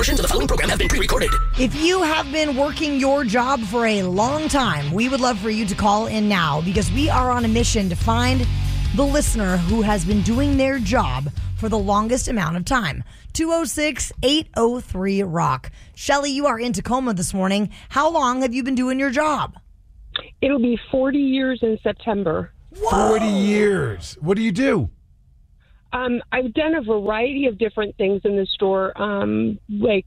Portions of the following program have been pre-recorded. If you have been working your job for a long time, we would love for you to call in now because we are on a mission to find the listener who has been doing their job for the longest amount of time. 206-803-ROCK. Shelly, you are in Tacoma this morning. How long have you been doing your job? It'll be 40 years in September. Whoa. 40 years. What do you do? I've done a variety of different things in the store, the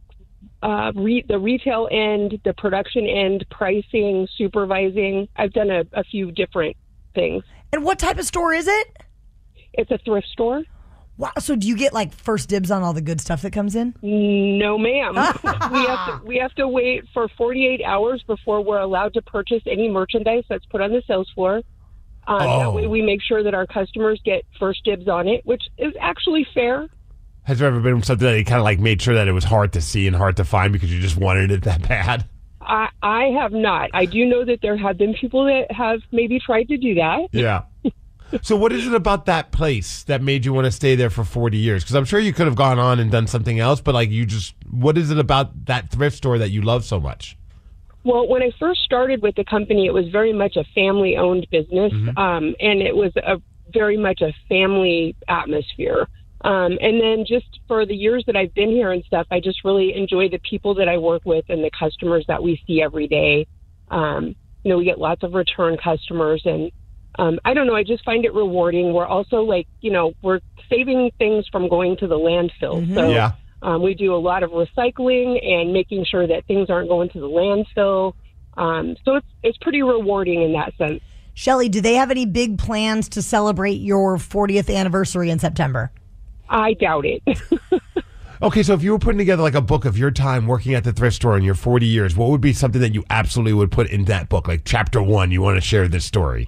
retail end, the production end, pricing, supervising. I've done a few different things. And what type of store is it? It's a thrift store. Wow. So do you get like first dibs on all the good stuff that comes in? No, ma'am. we have to wait for 48 hours before we're allowed to purchase any merchandise that's put on the sales floor. That way we make sure that our customers get first dibs on it, which is actually fair. Has there ever been something that you kind of like made sure that it was hard to see and hard to find because you just wanted it that bad? I have not. I do know that there have been people that have maybe tried to do that. Yeah. So what is it about that place that made you want to stay there for 40 years? Because I'm sure you could have gone on and done something else, but what is it about that thrift store that you love so much? Well, when I first started with the company, it was very much a family-owned business, and it was very much a family atmosphere. And then just for the years that I've been here and stuff, I just really enjoy the people that I work with and the customers that we see every day. We get lots of return customers, and I don't know, I just find it rewarding. We're also we're saving things from going to the landfill. So yeah. We do a lot of recycling and making sure that things aren't going to the landfill. So it's pretty rewarding in that sense. Shelly, do they have any big plans to celebrate your 40th anniversary in September? I doubt it. Okay, so if you were putting together like a book of your time working at the thrift store in your 40 years, what would be something that you absolutely would put in that book? Like chapter 1, you want to share this story?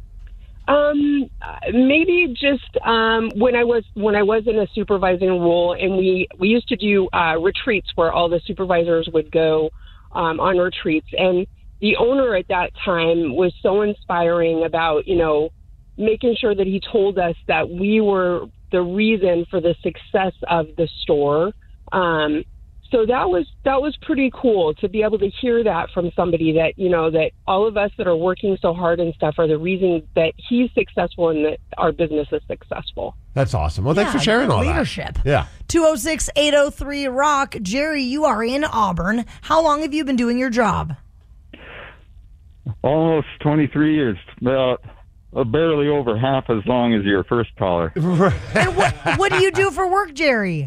Maybe just when I was in a supervising role, and we used to do retreats where all the supervisors would go on retreats, and the owner at that time was so inspiring about making sure that he told us that we were the reason for the success of the store. So that was pretty cool to be able to hear that from somebody that, that all of us that are working so hard and stuff are the reason that he's successful and that our business is successful. That's awesome. Well, thanks for sharing all leadership. that. Yeah. 206-803-ROCK. Jerry, you are in Auburn. How long have you been doing your job? Almost 23 years. About barely over half as long as your first caller. And what do you do for work, Jerry?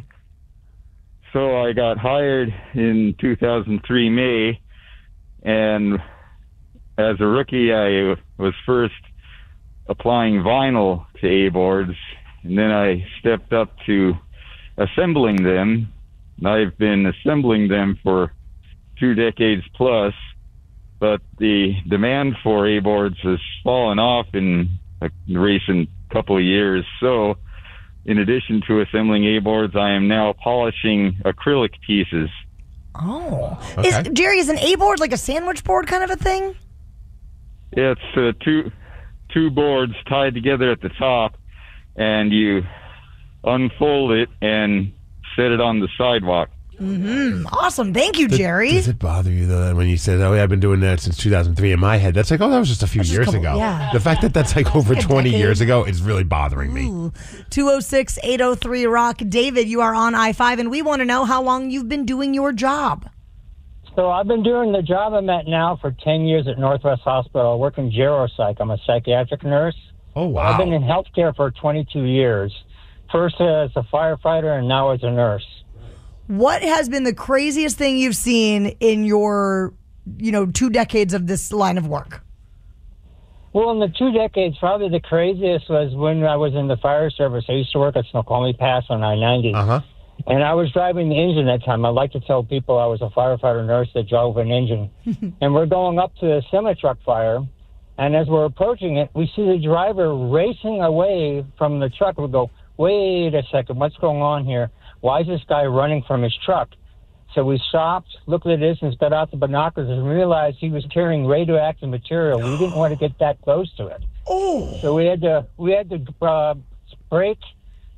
So I got hired in 2003 May, and as a rookie, I was first applying vinyl to A-boards, and then I stepped up to assembling them. And I've been assembling them for 2 decades plus, but the demand for A-boards has fallen off in the recent couple of years. So in addition to assembling A-boards, I am now polishing acrylic pieces. Oh. Okay. Jerry, is an A-board like a sandwich board kind of a thing? It's two boards tied together at the top, and you unfold it and set it on the sidewalk. Awesome. Thank you, Jerry. Does it bother you, though, that when you said, I've been doing that since 2003 in my head, that's like, that was just a few years ago. Yeah. The fact that that's like over 20 years ago is really bothering me. 206-803-ROCK. David, you are on I-5, and we want to know how long you've been doing your job. So I've been doing the job I'm at now for 10 years at Northwest Hospital. I work in geropsych. I'm a psychiatric nurse. Oh, wow. I've been in healthcare for 22 years. First as a firefighter and now as a nurse. What has been the craziest thing you've seen in your, 2 decades of this line of work? Well, in the 2 decades, probably the craziest was when I was in the fire service. I used to work at Snoqualmie Pass on I-90. Uh-huh. And I was driving the engine that time. I like to tell people I was a firefighter nurse that drove an engine. And we're going up to the semi-truck fire. And as we're approaching it, we see the driver racing away from the truck. We go, wait a second, what's going on here? Why is this guy running from his truck? So we stopped, looked at this, and got out the binoculars and realized he was carrying radioactive material. We didn't want to get that close to it. Oh! So we had to brake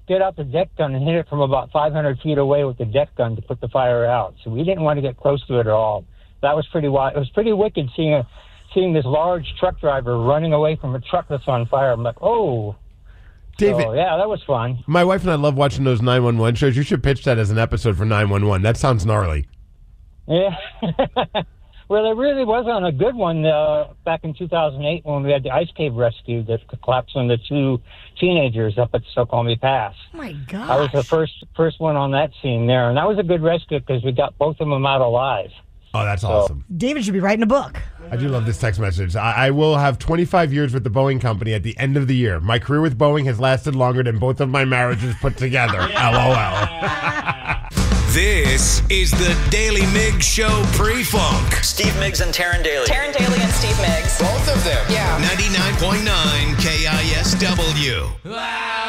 get out the deck gun and hit it from about 500 feet away with the deck gun to put the fire out. So we didn't want to get close to it at all. That was pretty wild. It was pretty wicked seeing this large truck driver running away from a truck that's on fire. I'm like, oh. David, so, yeah, that was fun. My wife and I love watching those 911 shows. You should pitch that as an episode for 911. That sounds gnarly. Yeah. Well, there really was on a good one back in 2008 when we had the ice cave rescue that collapsed on the 2 teenagers up at Snoqualmie Pass. Oh, my gosh. I was the first one on that scene there, and that was a good rescue because we got both of them out alive. Oh, that's awesome. David should be writing a book. I do love this text message. I will have 25 years with the Boeing company at the end of the year. My career with Boeing has lasted longer than both of my marriages put together. LOL. This is the Daily Miggs Show pre-funk. Steve Miggs and Taryn Daly. Taryn Daly and Steve Miggs. Both of them. Yeah. 99.9 KISW.